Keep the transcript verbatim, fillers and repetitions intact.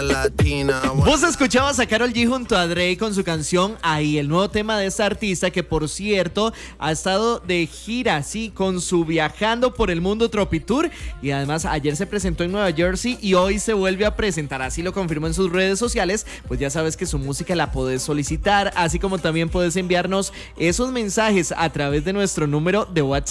Vos escuchabas a Karol G junto a Drake con su canción Ahí, el nuevo tema de esta artista que, por cierto, ha estado de gira, sí, con su Viajando por el Mundo Tropitour, y además ayer se presentó en Nueva Jersey y hoy se vuelve a presentar, así lo confirmó en sus redes sociales. Pues ya sabes que su música la podés solicitar, así como también puedes enviarnos esos mensajes a través de nuestro número de WhatsApp